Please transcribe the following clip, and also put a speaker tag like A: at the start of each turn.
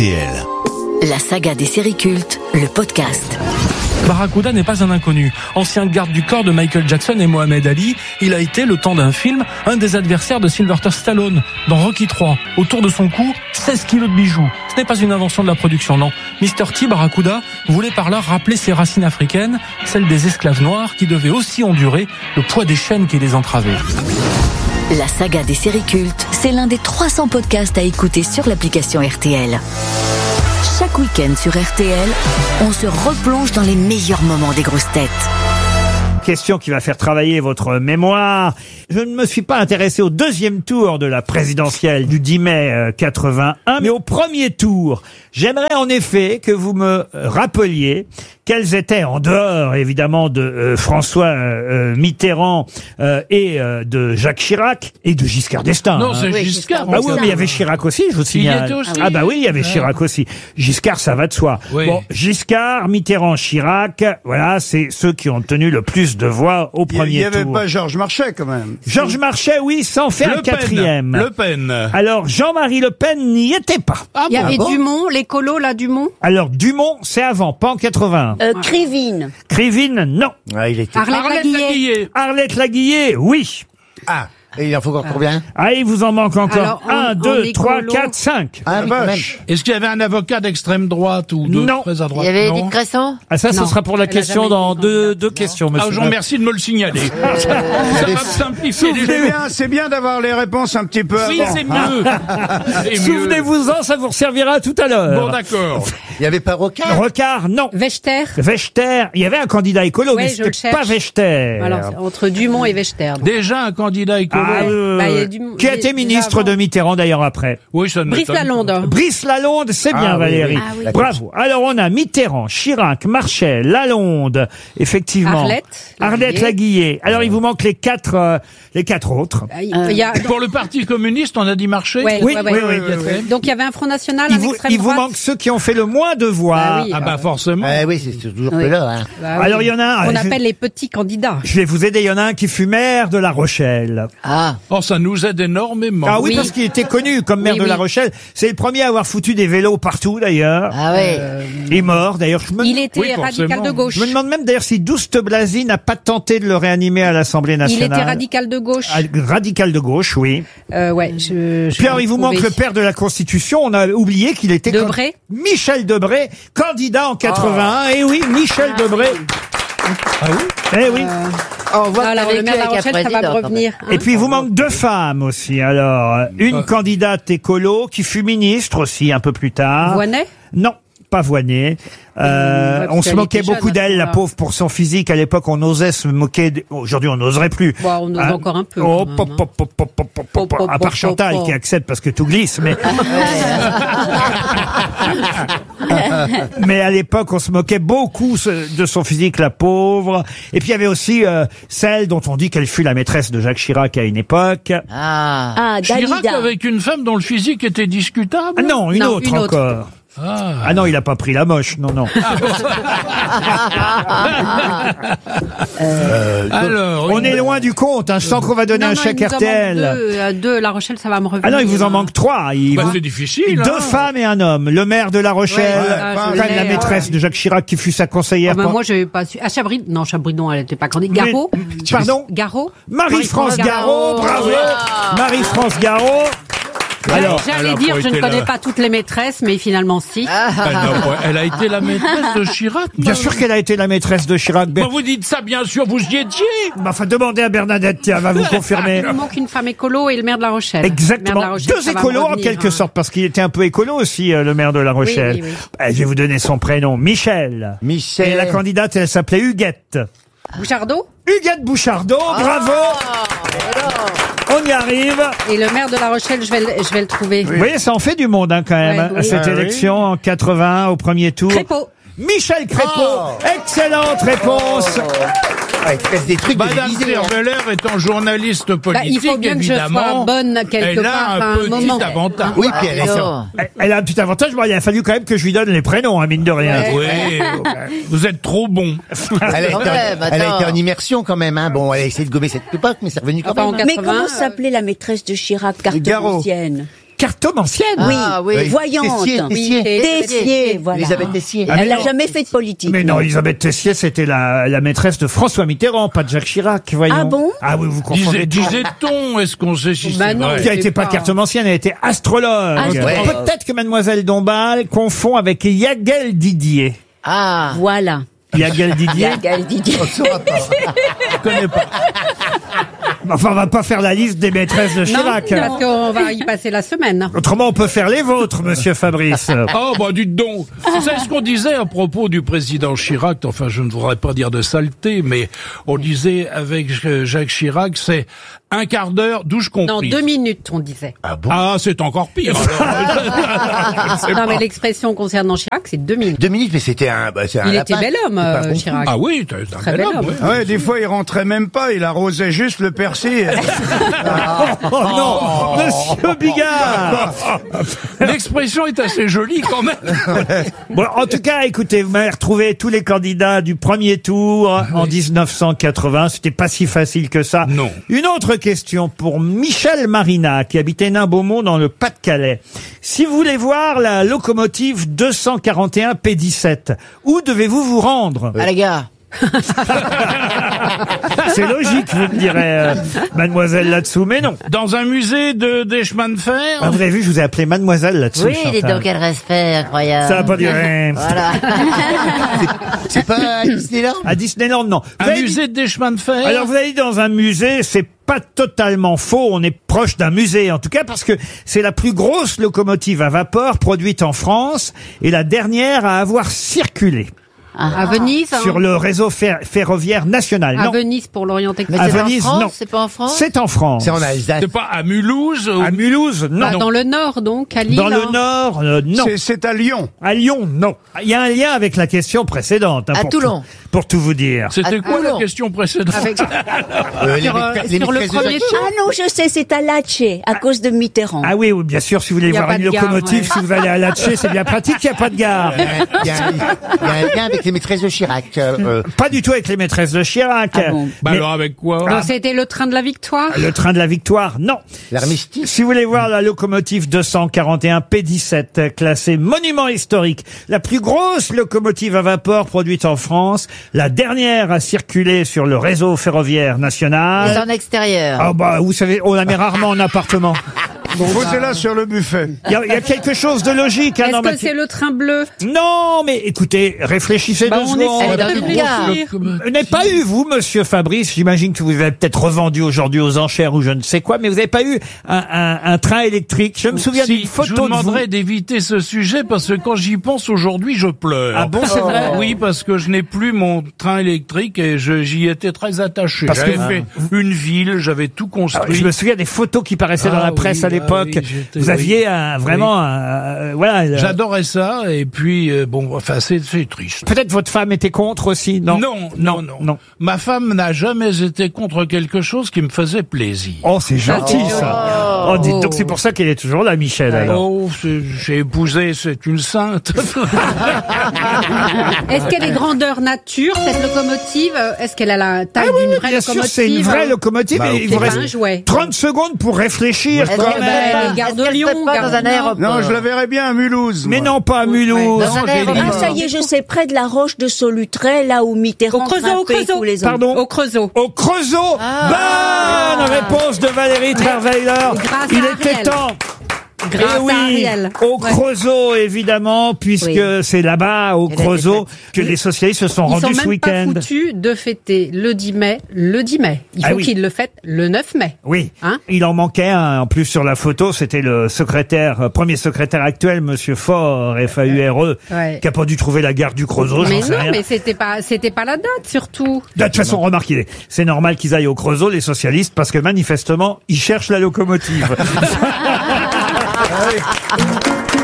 A: RTL.
B: La saga des séries cultes, le podcast.
C: Barracuda n'est pas un inconnu. Ancien garde du corps de Michael Jackson et Mohamed Ali, il a été, le temps d'un film, un des adversaires de Sylvester Stallone dans Rocky III. Autour de son cou, 16 kilos de bijoux. Ce n'est pas une invention de la production, non. Mr. T, Barracuda, voulait par là rappeler ses racines africaines, celles des esclaves noirs qui devaient aussi endurer le poids des chaînes qui les entravaient.
B: La saga des séries cultes, c'est l'un des 300 podcasts à écouter sur l'application RTL. Chaque week-end sur RTL, on se replonge dans les meilleurs moments des grosses têtes.
D: Question qui va faire travailler votre mémoire. Je ne me suis pas intéressé au deuxième tour de la présidentielle du 10 mai 81, mais au premier tour. J'aimerais en effet que vous me rappeliez quels étaient, en dehors évidemment de François Mitterrand et de Jacques Chirac et de Giscard d'Estaing.
C: Non, c'est Giscard.
D: Ah oui, mais il y avait Chirac aussi, je vous signale.
C: Il y était aussi.
D: Ah bah oui, il y avait Chirac aussi. Giscard, ça va de soi.
C: Oui.
D: Bon, Giscard, Mitterrand, Chirac, voilà, c'est ceux qui ont obtenu le plus de voix au premier tour.
E: Il n'y avait pas Georges Marchais, quand même.
D: Georges Marchais, oui, sans faire un quatrième.
C: Le Pen.
D: Alors, Jean-Marie Le Pen n'y était pas.
F: Il y avait Dumont, l'écolo, là, Dumont.
D: Alors, Dumont, c'est avant, pas en 81.
F: Krivine.
D: Krivine, non.
E: Ah, il était...
F: Arlette Laguillet.
D: Arlette Laguillet, oui.
E: Ah, et il en faut encore combien?
D: Ah, il vous en manque encore
F: Alors,
D: 1, 2, 3,
F: écolo.
D: 4, 5.
E: Ah,
D: vache.
C: Est-ce qu'il y avait un avocat d'extrême droite ou de
D: Non.
C: très à droite?
G: Il y avait
C: Non.
G: Edith Cresson.
D: Ah, ça, ce
F: Non.
D: sera pour la
F: Elle a
D: question
F: jamais
D: dans
F: été
D: deux
F: candidate.
D: questions,
C: Ah,
D: monsieur.
C: je vous remercie de me le signaler. Ça va me simplifier les choses.
E: C'est bien d'avoir les réponses un petit peu
C: Oui,
E: avant.
C: c'est mieux. C'est mieux.
D: Souvenez-vous-en, ça vous servira tout à l'heure.
C: Bon, d'accord.
E: Il n'y avait pas Rocard?
D: Rocard, non.
F: Vechter.
D: Vechter, il y avait un candidat écolo,
F: Ouais,
D: mais
F: je le
D: c'était pas
F: cherche.
D: Vechter.
F: Alors, c'est entre Dumont et Vechter. donc.
C: Déjà un candidat écolo.
D: Ah,
F: Bah, il y a Dumont-
D: qui a été
F: déjà
D: ministre
F: avant.
D: de Mitterrand d'ailleurs après.
C: Oui, ça ne
F: Brice
C: m'étonne pas.
F: Lalonde.
D: Brice Lalonde, c'est bien
E: Ah, oui,
D: Valérie.
E: oui.
F: Ah, oui.
D: Bravo. Alors on a Mitterrand, Chirac, Marchais, Lalonde, effectivement.
F: Arlette
D: Laguillet. Alors il vous manque les quatre autres.
F: Il y a...
C: Pour le Parti communiste, on a dit Marché.
F: Ouais,
D: Oui,
F: ouais,
D: oui,
F: ouais.
D: oui, oui, oui.
F: Donc il y avait un Front National,
D: Il
F: un
D: vous,
F: extrême
D: il vous
F: droite.
D: manque ceux qui ont fait le moins de voix.
F: Bah oui.
C: Ah bah forcément.
E: Oui, c'est toujours
F: Oui.
E: que là. Hein.
F: Bah oui.
D: Alors il y en a un.
F: On appelle les petits candidats.
D: Je vais vous aider. Il y en a un qui fut maire de La Rochelle.
G: Ah.
C: Oh, ça nous aide énormément.
D: Ah oui,
F: Oui.
D: parce qu'il était connu comme maire
F: Oui,
D: de La
F: oui.
D: Rochelle. C'est le premier à avoir foutu des vélos partout d'ailleurs.
G: Ah ouais.
D: Il est mort d'ailleurs.
F: Il était
C: Oui, forcément.
F: radical de gauche.
D: Je me demande même d'ailleurs si Douste Blazy n'a pas tenté de le réanimer à l'Assemblée
F: Il
D: nationale.
F: était radical de gauche.
D: Ah, radical de gauche, oui.
F: Ouais, je
D: Puis alors, il vous manque
F: trouvais.
D: le père de la Constitution. On a oublié qu'il était...
F: Debré.
D: Michel Debré, candidat en 81. Et oui, Michel Debré.
C: Ah oui?
D: Eh oui.
G: On voit
F: Alors,
G: que
F: le maire de La Rochelle, ça va me revenir.
D: Et puis, il vous manque deux femmes aussi. Alors, une candidate écolo qui fut ministre aussi un peu plus tard.
F: Voinet.
D: Non, pas Voinet.
F: parce
D: On se
F: qu'elle
D: moquait
F: était jeune
D: beaucoup
F: à ce
D: d'elle, la
F: moment-là.
D: pauvre, pour son physique. À l'époque, on osait se moquer. Aujourd'hui, on n'oserait plus.
F: Bon, on ose
D: Hein?
F: encore un peu.
D: Oh,
F: quand même,
D: pop,
F: hein.
D: pop, pop, pop, pop, pop, pop,
F: Pop,
D: à
F: pop,
D: part
F: pop,
D: Chantal
F: pop.
D: qui accepte parce que tout glisse, mais mais à l'époque on se moquait beaucoup de son physique, la pauvre. Et puis il y avait aussi celle dont on dit qu'elle fut la maîtresse de Jacques Chirac à une époque.
G: Ah.
C: Chirac avec une femme dont le physique était discutable.
D: Ah non, une
F: Non,
D: autre
F: une autre.
D: encore.
C: Ah.
D: Ah non, il a pas pris la moche, non, non.
C: Alors,
D: On est loin du compte, hein. Je sens qu'on va donner un chèque
F: il nous en manque
D: RTL.
F: deux. La Rochelle, ça va me revenir.
D: Ah non, il vous en manque trois.
C: bah, c'est difficile.
D: Deux
C: hein.
D: femmes et un homme. Le maire de La Rochelle,
F: Ouais, ça,
D: quand
F: je
D: même la
F: l'ai,
D: maîtresse de Jacques Chirac qui fut sa conseillère.
F: Ah, bah, moi, je n'avais pas su. Ah, Chabridon, elle n'était pas candidate. Garot.
D: Pardon?
F: Garot.
D: Marie-France Garot, bravo. Marie-France Garot. Alors,
C: elle
F: J'allais
C: a
F: dire,
C: pas
F: je ne
C: été
F: connais
C: là.
F: pas toutes les maîtresses, mais finalement, si.
C: Elle a été la maîtresse de Chirac.
D: bien sûr qu'elle a été la maîtresse de Chirac.
C: Bah, vous dites ça, bien sûr, vous y étiez.
D: Bah, enfin, demandez à Bernadette, tiens, elle va vous confirmer.
F: Il me manque une femme écolo et le maire de La Rochelle.
D: Exactement.
F: Maire de La Rochelle,
D: Deux
F: ça va
D: écolos
F: me
D: en
F: revenir,
D: quelque
F: hein.
D: sorte, parce qu'il était un peu écolo aussi, le maire de La Rochelle.
F: oui, oui.
D: Je vais vous donner son prénom, Michel.
E: Michel.
D: Et la candidate, elle s'appelait Huguette.
F: Bouchardot.
D: Huguette Bouchardot, bravo. On y arrive.
F: Et le maire de La Rochelle, je vais le trouver.
D: Vous voyez, ça en fait du monde, hein, quand même,
F: Ouais,
D: hein,
F: oui.
D: cette
E: Ah, oui.
D: élection en 81 au premier tour.
F: Crépeau.
D: Michel Crépeau. Excellente réponse.
E: Ouais, il reste des trucs de
C: Madame
E: diviser, hein.
C: Cerveller étant journaliste
F: Bah,
C: politique,
F: il faut bien que je sois
C: évidemment,
F: bonne quelque
C: elle
F: part
C: a
F: à
C: un
F: un
C: petit
F: moment.
C: avantage.
E: Oui, puis elle est
G: Non.
D: Elle a un petit avantage. Bon, il a fallu quand même que je lui donne les prénoms, hein, mine de rien.
C: Oui, vous êtes trop bon.
E: Elle
G: Quand même,
E: a
G: attends.
E: été en immersion quand même, hein. Bon, elle a essayé de gommer cette époque, mais c'est revenu quand
F: Enfin, en
E: même.
F: 80,
H: Mais comment s'appelait la maîtresse de Chirac,
E: Garot.
H: cartesienne?
D: cartomancienne.
G: Oui,
E: oui.
G: voyante.
E: Tessier.
G: Tessier, voilà.
E: Elisabeth Tessier.
G: Elle n'a jamais fait de politique.
D: Mais non, Elisabeth Tessier, c'était la maîtresse de François Mitterrand, pas de Jacques Chirac, voyons.
G: Ah bon?
D: Ah oui, vous confondez.
A: Disait-on, est-ce qu'on sait si
F: Bah
A: c'est
F: non.
A: vrai?
D: Qui a été pas cartomancienne, elle était astrologue.
G: Astrologue.
D: Peut-être que mademoiselle Dombal confond avec Yagel Didier.
G: Ah, voilà.
D: Yagel Didier.
G: Yael Didier.
D: Je connais pas. Enfin, on va pas faire la liste des maîtresses de
F: Non,
D: Chirac.
F: parce qu'on va y passer la semaine.
D: Autrement, on peut faire les vôtres, monsieur Fabrice.
A: Oh, bah, dites donc. Vous savez ce qu'on disait à propos du président Chirac? Enfin, je ne voudrais pas dire de saleté, mais on disait avec Jacques Chirac, c'est un quart d'heure, douche
F: Non,
A: comprise.
F: 2 minutes, on disait.
A: Ah bon? Ah, c'est encore pire, alors.
F: Non, mais l'expression concernant Chirac, c'est 2 minutes.
E: 2 minutes, mais c'était un. Bah, c'est un
F: Il
E: lapin.
F: était bel homme,
E: C'est pas bon.
F: Chirac.
A: Ah oui, c'est un
F: Très
A: bel
F: bel
A: homme,
F: homme.
A: oui.
H: Ouais, des fois, il rentrait même pas, il arrosait juste le persil.
D: Oh non, monsieur Bigard.
A: L'expression est assez jolie quand même.
D: Bon, en tout cas, écoutez, vous m'avez retrouvé tous les candidats du premier tour en 1980. C'était pas si facile que ça.
A: Non.
D: Une autre question pour Michel Marina, qui habitait Nain-Beaumont dans le Pas-de-Calais. Si vous voulez voir la locomotive 241 P17, où devez-vous vous rendre?
G: Ah, les gars.
D: C'est logique, vous me direz, mademoiselle là-dessous, mais non.
A: Dans un musée des chemins de fer.
D: Ah, vous avez vu, je vous ai appelé mademoiselle là-dessous.
G: Oui, dis
D: Chantal.
G: donc, quel respect incroyable.
D: Ça va pas durer.
G: Voilà.
E: C'est pas à Disneyland?
D: À Disneyland, non. Vous
A: Un
D: avez dit-
A: musée des chemins de fer.
D: Alors vous allez dit dans un musée, c'est pas totalement faux, on est proche d'un musée en tout cas parce que c'est la plus grosse locomotive à vapeur produite en France et la dernière à avoir circulé
F: À Venise, hein.
D: sur le réseau ferroviaire national.
F: À
D: Non,
F: Venise pour l'Orient
G: Mais
F: Express.
D: à
G: c'est pas en
D: Venise,
G: France,
D: non.
G: c'est pas en France?
D: C'est en France.
E: C'est en Alsace.
A: C'est pas à Mulhouse ou...
D: À Mulhouse, non.
F: Dans le Nord, donc, à Lille.
D: Dans le
F: hein.
D: Nord, non.
H: C'est à Lyon.
D: À Lyon, non. Il y a un lien avec la question précédente. hein,
G: À
D: pour
G: Toulon.
D: pour tout vous dire.
A: C'était
G: À
A: quoi la
G: Toulon.
A: question précédente?
F: Avec,
E: Les
F: sur
E: maîtresses
F: le
E: de
F: premier
E: Jacques
F: tour.
G: Ah non, je sais, c'est à Latché, à cause de Mitterrand.
D: Ah oui, oui, bien sûr, si vous voulez
F: Il y a
D: voir
F: pas
D: une
F: de gare,
D: locomotive,
F: ouais.
D: si vous allez à Latché, c'est bien pratique, il n'y a pas de gare.
E: Il y a un lien avec les maîtresses de Chirac.
D: Pas du tout avec les maîtresses de Chirac.
G: Ah bon.
A: Bah
D: Mais
A: alors avec quoi?
F: Donc, c'était le train de la victoire.
D: le train de la victoire, non.
E: L'armistice.
D: Si vous voulez voir la locomotive 241 P17, classée monument historique, la plus grosse locomotive à vapeur produite en France, la dernière à circuler sur le réseau ferroviaire
G: C'est
D: national.
G: en extérieur.
D: Ah bah, vous savez, on la met rarement en appartement.
H: Posez-la sur le buffet.
D: Il y a quelque chose de logique. Hein,
F: Est-ce
D: dans ma
F: que c'est le train bleu?
D: Non, mais écoutez, réfléchissez
F: Bah,
D: deux
F: on
D: secondes.
G: Elle est dans
F: essaie de
G: une gare.
F: réfléchir.
D: Vous n'avez pas eu, vous, monsieur Fabrice, j'imagine que vous avez peut-être revendu aujourd'hui aux enchères ou je ne sais quoi, mais vous n'avez pas eu un train électrique. Je me souviens
A: Si,
D: d'une
A: je vous
D: photo de vous.
A: demanderais d'éviter ce sujet parce que quand j'y pense aujourd'hui, je pleure.
D: Ah bon, c'est vrai?
A: Oui, parce que je n'ai plus mon train électrique et j'y étais très attaché.
D: Parce que
A: J'avais fait une ville, j'avais tout
D: Ah,
A: construit.
D: je me souviens des photos qui paraissaient dans
A: Ah
D: la presse
A: oui,
D: à l'époque.
A: ah oui, j'étais-
D: vous aviez
A: oui.
D: vraiment voilà.
A: J'adorais ça et puis bon, enfin c'est triste.
D: Peut-être votre femme était contre aussi, non?
A: Non. Ma femme n'a jamais été contre quelque chose qui me faisait plaisir.
D: Oh, c'est gentil
F: c'est
D: ça. Oh, dites donc, c'est pour ça qu'elle est toujours là, Michel. Alors.
A: Oh, j'ai épousé, c'est une sainte.
F: Est-ce qu'elle est grandeur nature, cette locomotive? Est-ce qu'elle a la taille d'une vraie
D: Bien
F: locomotive?
D: sûr, c'est une vraie locomotive.
E: Bah,
D: et
E: ok.
D: il vous
F: C'est pas un
D: reste
F: jouet.
D: 30 secondes pour réfléchir
G: Est-ce
D: quand
G: qu'elle
D: même.
F: les gares de
G: Est-ce qu'elle
F: Lyon,
G: peut pas
F: gare
G: dans
F: du
G: un
F: Nord.
G: aéroport?
H: Non, je la verrais bien à Mulhouse.
D: Mais
H: moi.
D: non, pas à Mulhouse.
G: Dans un
A: j'ai
G: aéroport.
A: dit-
G: Ah, ça y est, je sais, près de la roche de Solutré, là où Mitterrand
F: Au Creusot, au
G: grimpait
F: Creusot.
G: tous les ans.
D: Pardon?
F: Au Creusot.
D: Au Creusot. Bonne réponse de Valérie Trierweiler.
F: Grâce
D: Il
F: à
D: était
F: Ariel.
D: temps.
F: Grâce
D: Eh oui,
F: à Ariel.
D: au
F: Ouais.
D: Creusot, évidemment, puisque
G: Oui.
D: c'est là-bas, au
G: Elle a été
D: Creusot, que les socialistes se sont
F: Ils sont
D: rendus ce
F: même pas
D: week-end.
F: foutus de fêter le 10 mai. Il
D: Ah
F: faut
D: oui.
F: qu'ils le fêtent le 9 mai.
D: Oui,
F: Hein?
D: il en manquait un. En plus, sur la photo, c'était le premier secrétaire actuel, Monsieur Faure, FAURE,
F: Ouais.
D: qui a pas dû trouver la gare du Creusot,
F: Mais
D: j'en sais
F: non,
D: rien.
F: mais c'était pas la date, surtout.
D: De toute façon, remarquez, c'est normal qu'ils aillent au Creusot, les socialistes, parce que manifestement, ils cherchent la locomotive.